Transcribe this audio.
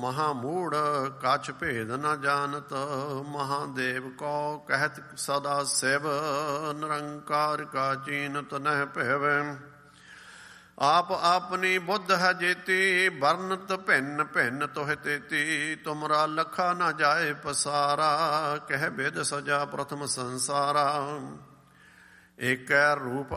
ਮਹਾਮੂੜ ਕਛ ਭੇਦ ਨ ਜਾਣਤ। ਮਹਾਦੇਵ ਕੋ ਕਹਿਤ ਸਦਾ ਸਿਵ ਨਿਰੰਕਾਰ ਕਾ ਚੀਨਤ ਨਹਿ ਭੈਵੈ। ਆਪ ਆਪਣੀ ਬੁੱਧ ਹੈ ਜੇਤੀ ਵਰਨਤ ਭਿੰਨ ਭਿੰਨ ਤੋਹਿ ਤੇਤੀ। ਤੁਮਰਾ ਲਖਾ ਨ ਜਾਏ ਪਸਾਰਾ ਕਹਿ ਬਿਦ ਸਜਾ ਪ੍ਰਥਮ ਸੰਸਾਰਾ। ਏਕੈ ਰੂਪ